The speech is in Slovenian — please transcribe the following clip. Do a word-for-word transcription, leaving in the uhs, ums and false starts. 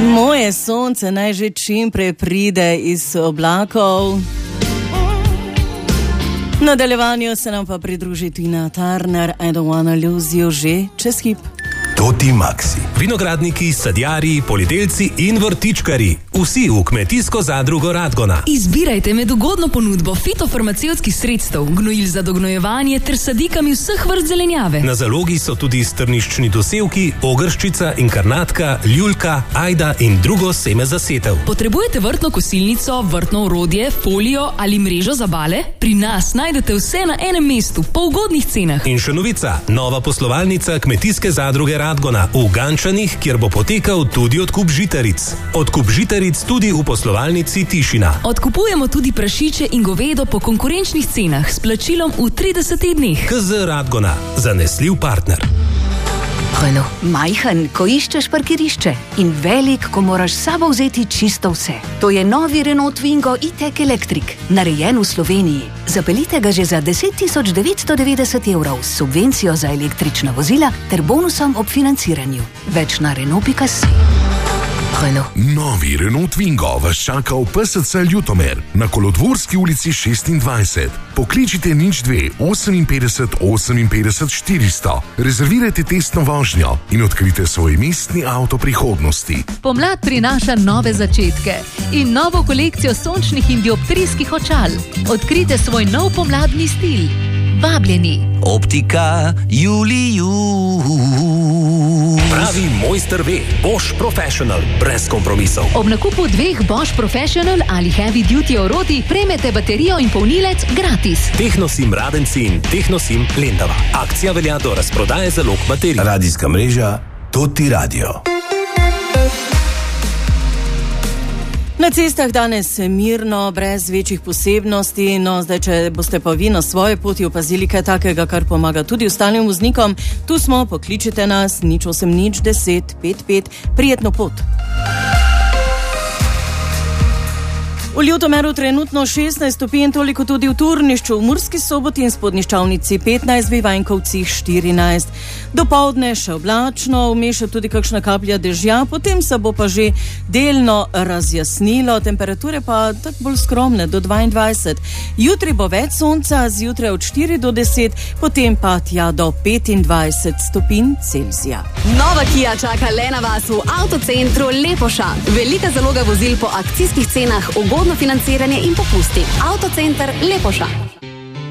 Moje sonce naj že čim prej pride iz oblakov. V nadaljevanju se nam pa pridruži Tina Turner, I don't wanna lose you, že čez hip. Toti Maxi. Vinogradniki, sadjarji, poljedelci in vrtičkari. Vsi v kmetijsko zadrugo Radgona. Izbirajte med ugodno ponudbo fitofarmacevtskih sredstev, gnojil za dognojevanje ter sadikami vseh vrst zelenjave. Na zalogi so tudi strniščni dosevki, ogrščica, inkarnatka, ljuljka, ajda in drugo seme za setev. Potrebujete vrtno kosilnico, vrtno orodje, folijo ali mrežo za bale? Pri nas najdete vse na enem mestu, po ugodnih cenah. In še novica, nova poslovalnica kmetijske zadruge Radgona v Gančanih, kjer bo potekal tudi odkup žitaric. Odkup žitaric tudi v poslovalnici Tišina. Odkupujemo tudi prašiče in govedo po konkurenčnih cenah s plačilom v tridesetih dneh. K Z Radgona, zanesljiv partner. Hojno, majhen, ko iščeš parkirišče in velik, ko moraš s sabo vzeti čisto vse. To je novi Renault Twingo E-Tech Electric, narejen v Sloveniji. Zapeljite ga že za deset tisoč devetsto devetdeset evrov s subvencijo za električna vozila ter bonusom ob financiranju. Več na Renault pika si. Hojno. Novi Renault Twingo vas čaka v P S C Ljutomer na Kolodvorski ulici šestindvajset. Pokličite nič dve oseminpetdeset oseminpetdeset štiristo. Rezervirajte testno vožnjo in odkrite svoj mestni avto prihodnosti. Pomlad prinaša nove začetke in novo kolekcijo sončnih in dioptrijskih očal. Odkrite svoj nov pomladni stil. Vabljeni. Optika Juliju. Pravi mojster ve, Bosch Professional, brez kompromisov. Ob nakupu dveh Bosch Professional ali Heavy Duty orodij prejmete baterijo in polnilec gratis. Tehnosim Radenci in Tehnosim Lendava. Akcija velja do razprodaje zalog baterij. Radijska mreža Toti Radio. Na cestah danes mirno, brez večjih posebnosti, no zdaj, če boste pa vi na svoje poti opazili kaj takega, kar pomaga tudi ostalim voznikom, tu smo, pokličite nas, nič osem nič deset pet pet, prijetno pot. V Ljutomeru trenutno šestnajst stopinj, toliko tudi v Turnišču, v Murski Soboti in Spodnješčavnici petnajst, v Ivankovcih štirinajst. Dopoldne še oblačno, vmeša tudi kakšna kaplja dežja, potem se bo pa že delno razjasnilo, temperature pa tako bolj skromne, do dvaindvajset. Jutri bo več sonca, zjutraj od štiri do deset, potem pa tja do petindvajset stopinj Celzija. Nova Kia čaka le na vas v avtocentru Lepoša. Velika zaloga vozil po akcijskih cenah, ugodno financiranje in popusti. Avtocenter Lepoša.